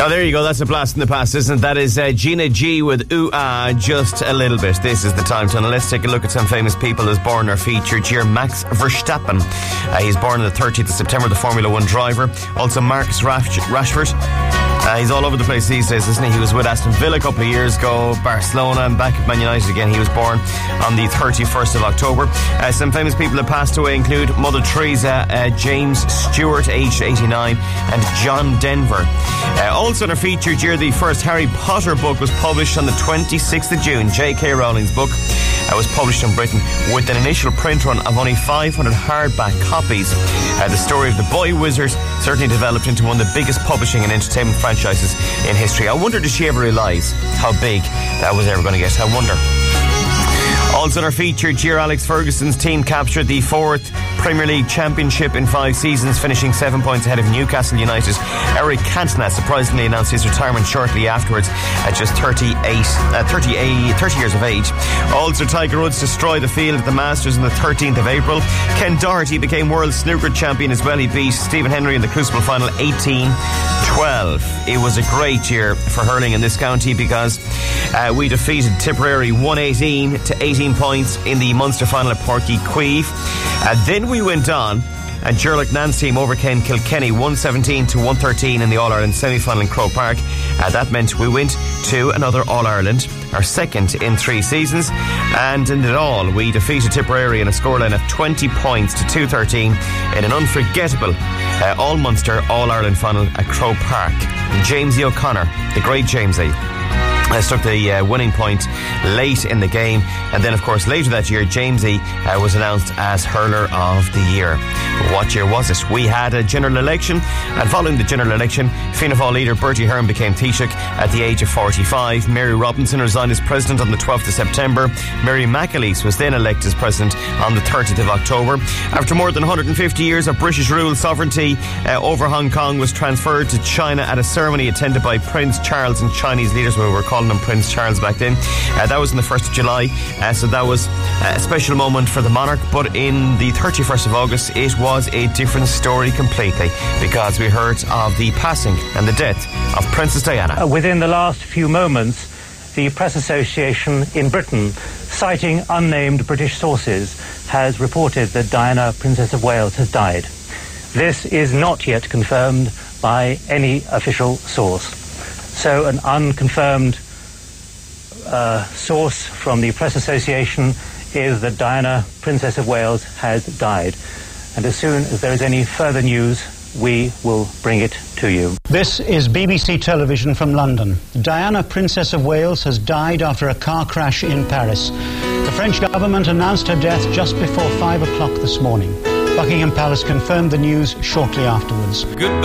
Oh, there you go. That's a blast in the past, isn't it? That is Gina G with Ooh Ah, Just a Little Bit. This is the Time Tunnel. Let's take a look at some famous people as born or featured here. Max Verstappen. He's born on the 30th of September, the Formula 1 driver. Also Marcus Rashford. He's all over the place these days, isn't he? He was with Aston Villa a couple of years ago, Barcelona, and back at Man United again. He was born on the 31st of October. Some famous people that passed away include Mother Teresa, James Stewart, aged 89, and John Denver. Also in our featured year, the first Harry Potter book was published on the 26th of June. J.K. Rowling's book was published in Britain with an initial print run of only 500 hardback copies. The story of the boy wizard certainly developed into one of the biggest publishing and entertainment franchises in history. I wonder, did she ever realise how big that was ever going to get? I wonder. Also in our featured year, Alex Ferguson's team captured the 4th Premier League Championship in 5 seasons, finishing 7 points ahead of Newcastle United. Eric Cantona surprisingly announced his retirement shortly afterwards at just 30 years of age. Also, Tiger Woods destroyed the field at the Masters on the 13th of April. Ken Doherty became world snooker champion as well. He beat Stephen Henry in the Crucible final 18-12. It was a great year for hurling in this county because we defeated Tipperary 118 to 18 points in the Munster final at Páirc Uí Chaoimh. Then we went on and Gerlach Nan's team overcame Kilkenny 117 to 113 in the All-Ireland semi-final in Croke Park. That meant we went to another All-Ireland, our second in 3 seasons, and in it all we defeated Tipperary in a scoreline of 20 points to 213 in an unforgettable All-Munster All-Ireland final at Croke Park. Jamesy O'Connor, the great Jamesy, struck the winning point late in the game, and then of course later that year Jamesy was announced as Hurler of the Year. But what year was it? We had a general election, and following the general election, Fianna Fáil leader Bertie Ahern became Taoiseach at the age of 45. Mary Robinson resigned as president on the 12th of September. Mary McAleese was then elected as president on the 30th of October. After more than 150 years of British rule, sovereignty over Hong Kong was transferred to China at a ceremony attended by Prince Charles and Chinese leaders. We were calling him Prince Charles back then. That was on the 1st of July, so that was a special moment for the monarch. But in the 31st of August, it was a different story completely, because we heard of the passing and the death of Princess Diana. Within the last few moments, the Press Association in Britain, citing unnamed British sources, has reported that Diana, Princess of Wales, has died. This is not yet confirmed by any official source. So an unconfirmed source from the Press Association is that Diana, Princess of Wales, has died. And as soon as there is any further news, we will bring it to you. This is BBC Television from London. Diana, Princess of Wales, has died after a car crash in Paris. The French government announced her death just before 5 o'clock this morning. Buckingham Palace confirmed the news shortly afterwards. Goodbye.